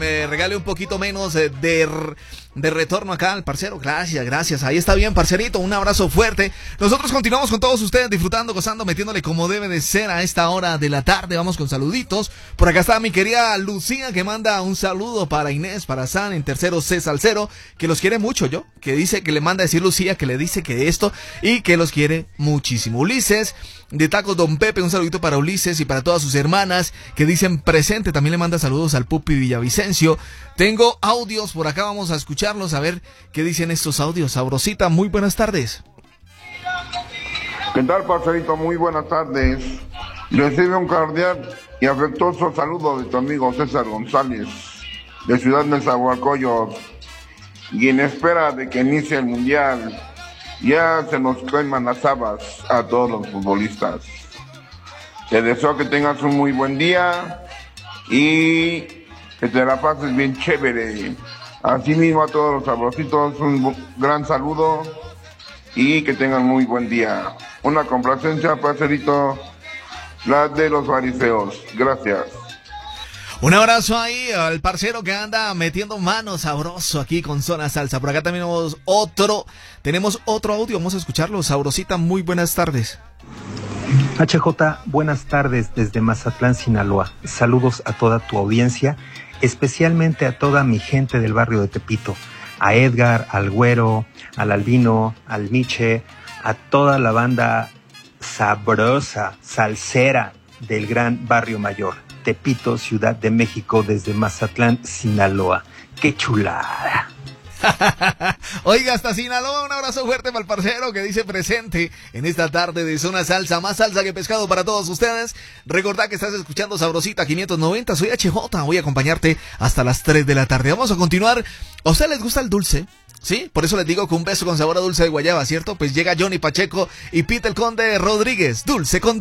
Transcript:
Me regale un poquito menos de retorno acá al parcero. Gracias. Ahí está bien, parcerito. Un abrazo fuerte. Nosotros continuamos con todos ustedes disfrutando, gozando, metiéndole como debe de ser a esta hora de la tarde. Vamos con saluditos. Por acá está mi querida Lucía, que manda un saludo para Inés, para San, en tercero C Salcero, que los quiere mucho, que dice que le manda a decir Lucía, que le dice que esto y que los quiere muchísimo. Ulises, de Tacos Don Pepe, un saludito para Ulises y para todas sus hermanas que dicen presente. También le manda saludos al Pupi Villavicencio. Tengo audios por acá, vamos a escucharlos, a ver qué dicen estos audios. Sabrosita, muy buenas tardes. ¿Qué tal, parcerito? Muy buenas tardes. Recibe un cordial y afectuoso saludo de tu amigo César González, de Ciudad Nezahualcóyotl, y en espera de que inicie el Mundial. Ya se nos queman las habas a todos los futbolistas. Te deseo que tengas un muy buen día y que te la pases bien chévere. Asimismo a todos los sabrositos, un gran saludo y que tengan muy buen día. Una complacencia, parcerito, la de los fariseos. Gracias. Un abrazo ahí al parcero que anda metiendo manos sabroso aquí con Zona Salsa. Por acá también tenemos otro audio, vamos a escucharlo. Sabrosita, muy buenas tardes. HJ, buenas tardes desde Mazatlán, Sinaloa. Saludos a toda tu audiencia, especialmente a toda mi gente del barrio de Tepito. A Edgar, al Güero, al Albino, al Miche, a toda la banda sabrosa, salsera del gran barrio mayor. Tepito, Ciudad de México, desde Mazatlán, Sinaloa. ¡Qué chulada! Oiga, hasta Sinaloa, un abrazo fuerte para el parcero que dice presente en esta tarde de Zona Salsa, más salsa que pescado para todos ustedes. Recordá que estás escuchando Sabrosita 590, soy HJ, voy a acompañarte hasta las 3 de la tarde. Vamos a continuar. ¿A usted les gusta el dulce? Sí, por eso les digo que un beso con sabor a dulce de guayaba, ¿cierto? Pues llega Johnny Pacheco y Pete el Conde Rodríguez, dulce con dulce.